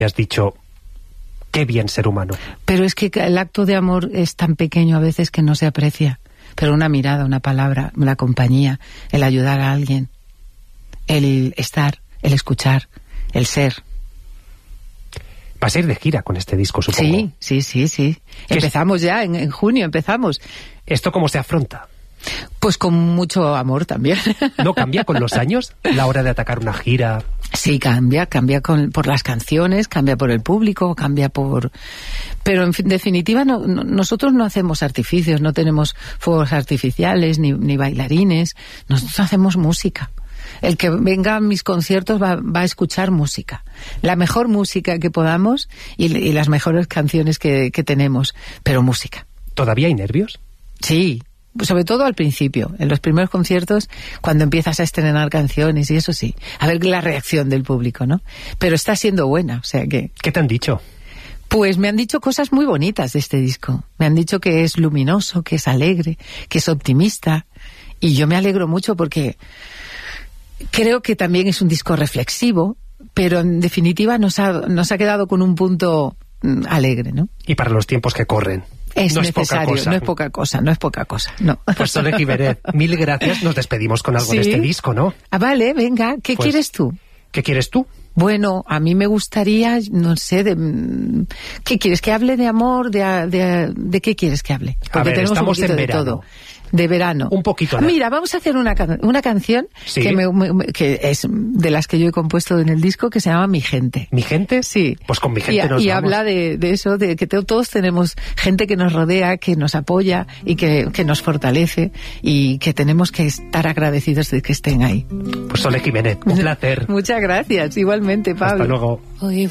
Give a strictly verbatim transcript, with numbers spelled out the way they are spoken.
has dicho, qué bien ser humano. Pero es que el acto de amor es tan pequeño a veces que no se aprecia. Pero una mirada, una palabra, la compañía, el ayudar a alguien, el estar, el escuchar, el ser. Vas a ir de gira con este disco, supongo. Sí, sí, sí, sí. Empezamos ya, en, en junio empezamos. ¿Esto cómo se afronta? Pues con mucho amor también. ¿No cambia con los años la hora de atacar una gira? Sí, cambia, cambia con, por las canciones, cambia por el público, cambia por... Pero en definitiva no, no, nosotros no hacemos artificios, no tenemos fuegos artificiales ni, ni bailarines, nosotros hacemos música. El que venga a mis conciertos va, va a escuchar música. La mejor música que podamos y, y las mejores canciones que, que tenemos, pero música. ¿Todavía hay nervios? Sí, sobre todo al principio, en los primeros conciertos, cuando empiezas a estrenar canciones y eso sí, a ver la reacción del público, ¿no? Pero está siendo buena, o sea que... ¿Qué te han dicho? Pues me han dicho cosas muy bonitas de este disco. Me han dicho que es luminoso, que es alegre, que es optimista, y yo me alegro mucho porque creo que también es un disco reflexivo, pero en definitiva nos ha, nos ha quedado con un punto mm, alegre, ¿no? Y para los tiempos que corren. Es no necesario, es poca cosa. no es poca cosa, no es poca cosa, no. Pues Sole Giménez, mil gracias, nos despedimos con algo ¿Sí? de este disco, ¿no? Ah, vale, venga, ¿qué Pues, quieres tú? ¿Qué quieres tú? Bueno, a mí me gustaría, no sé, de, ¿qué quieres? ¿Que hable de amor? ¿De, de, de qué quieres que hable? Porque a ver, tenemos estamos un poquito en de verano. todo. De verano. Un poquito. ¿no? Mira, vamos a hacer una, una canción ¿Sí? que, me, me, que es de las que yo he compuesto en el disco, que se llama Mi Gente. ¿Mi gente? Sí. Pues con Mi Gente y, nos y vamos. habla de, de eso, de que te, todos tenemos gente que nos rodea, que nos apoya y que, que nos fortalece y que tenemos que estar agradecidos de que estén ahí. Pues Sole Giménez, un placer. Muchas gracias, igualmente, Pablo. Hasta luego. Hoy